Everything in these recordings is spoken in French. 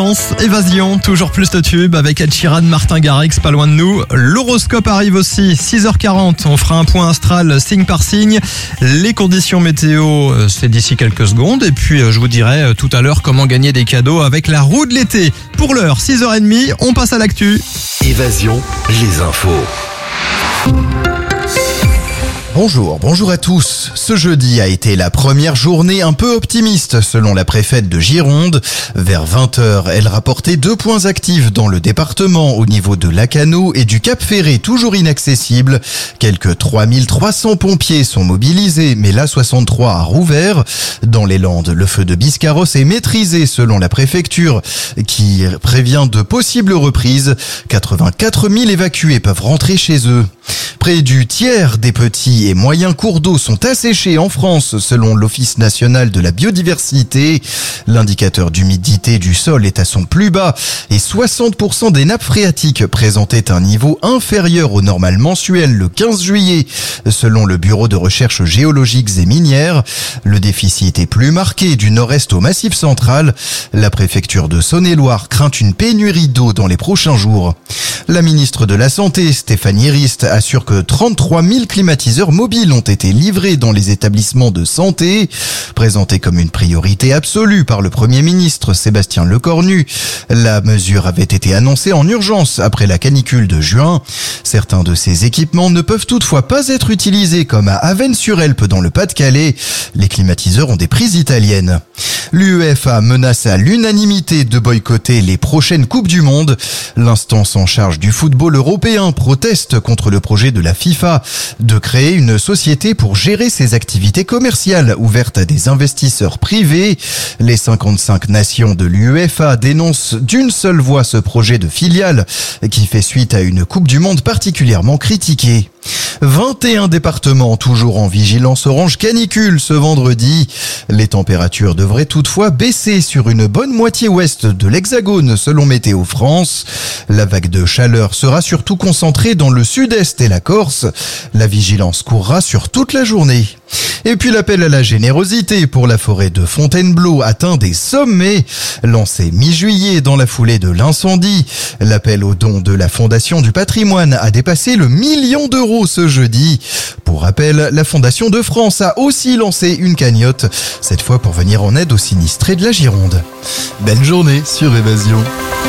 Évasion, toujours plus de tubes avec Ed Sheeran, Martin Garrix, pas loin de nous. L'horoscope arrive aussi, 6h40, on fera un point astral signe par signe. Les conditions météo, c'est d'ici quelques secondes. Et puis je vous dirai tout à l'heure comment gagner des cadeaux avec la roue de l'été. Pour l'heure, 6h30, on passe à l'actu. Évasion, les infos. Bonjour à tous. Ce jeudi a été la première journée un peu optimiste selon la préfète de Gironde. Vers 20h, elle rapportait 2 points actifs dans le département au niveau de Lacanau et du Cap Ferré, toujours inaccessible. Quelques 3300 pompiers sont mobilisés, mais l'A63 a rouvert. Dans les Landes, le feu de Biscarrosse est maîtrisé selon la préfecture qui prévient de possibles reprises. 84 000 évacués peuvent rentrer chez eux. Près du tiers des petits et moyens cours d'eau sont asséchés en France selon l'Office national de la biodiversité. L'indicateur d'humidité du sol est à son plus bas et 60% des nappes phréatiques présentaient un niveau inférieur au normal mensuel le 15 juillet selon le Bureau de recherches géologiques et minières. Le déficit est plus marqué du nord-est au Massif central. La préfecture de Saône-et-Loire craint une pénurie d'eau dans les prochains jours. La ministre de la Santé, Stéphanie Rist, assure que 33 000 climatiseurs mobiles ont été livrés dans les établissements de santé. Présenté comme une priorité absolue par le Premier ministre Sébastien Lecornu, la mesure avait été annoncée en urgence après la canicule de juin. Certains de ces équipements ne peuvent toutefois pas être utilisés comme à Avesnes-sur-Helpe dans le Pas-de-Calais. Les climatiseurs ont des prises italiennes. L'UEFA menace à l'unanimité de boycotter les prochaines Coupes du Monde. L'instance en charge du football européen proteste contre le projet de la FIFA de créer une société pour gérer ses activités commerciales ouvertes à des investisseurs privés. Les 55 nations de l'UEFA dénoncent d'une seule voix ce projet de filiale qui fait suite à une Coupe du Monde particulièrement critiquée. 21 départements toujours en vigilance orange canicule ce vendredi. Les températures devraient toutefois baisser sur une bonne moitié ouest de l'Hexagone selon Météo France. La vague de chaleur sera surtout concentrée dans le sud-est et la Corse. La vigilance courra sur toute la journée. Et puis l'appel à la générosité pour la forêt de Fontainebleau atteint des sommets. Lancé mi-juillet dans la foulée de l'incendie, l'appel aux dons de la Fondation du patrimoine a dépassé le 1 million d'euros ce jeudi. Pour rappel, la Fondation de France a aussi lancé une cagnotte, cette fois pour venir en aide aux sinistrés de la Gironde. Belle journée sur Évasion.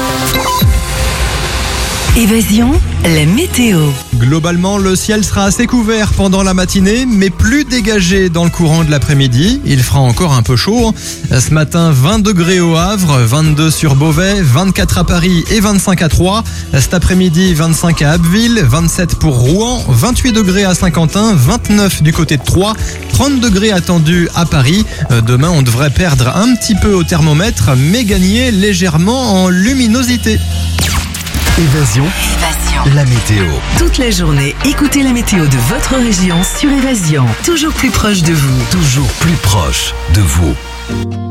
Évasion, la météo. Globalement, le ciel sera assez couvert pendant la matinée, mais plus dégagé dans le courant de l'après-midi. Il fera encore un peu chaud. Ce matin, 20 degrés au Havre, 22 sur Beauvais, 24 à Paris et 25 à Troyes. Cet après-midi, 25 à Abbeville, 27 pour Rouen, 28 degrés à Saint-Quentin, 29 du côté de Troyes, 30 degrés attendus à Paris. Demain, on devrait perdre un petit peu au thermomètre, mais gagner légèrement en luminosité. Évasion, la météo. Toute la journée, écoutez la météo de votre région sur Évasion. Toujours plus proche de vous. Toujours plus proche de vous.